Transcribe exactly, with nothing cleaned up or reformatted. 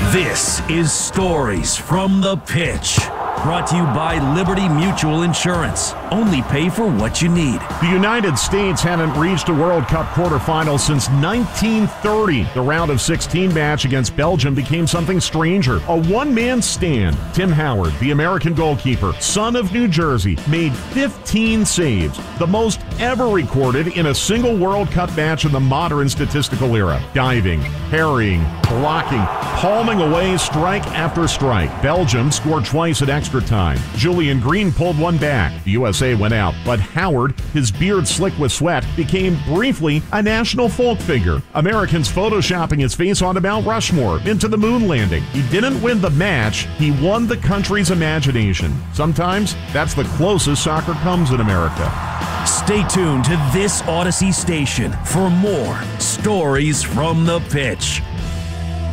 This is Stories from the Pitch. Brought to you by Liberty Mutual Insurance. Only pay for what you need. The United States hadn't reached a World Cup quarterfinal since nineteen thirty. The round of sixteen match against Belgium became something stranger. A one-man stand. Tim Howard, the American goalkeeper, son of New Jersey, made fifteen saves, the most ever recorded in a single World Cup match in the modern statistical era. Diving, parrying, blocking, palming away strike after strike. Belgium scored twice at extra time. Julian Green pulled one back. The U S A went out, but Howard, his beard slick with sweat, became briefly a national folk figure. Americans photoshopping his face on Mount Rushmore, into the moon landing. He didn't win the match, he won the country's imagination. Sometimes that's the closest soccer comes in America. Stay tuned to this Odyssey station for more Stories from the Pitch.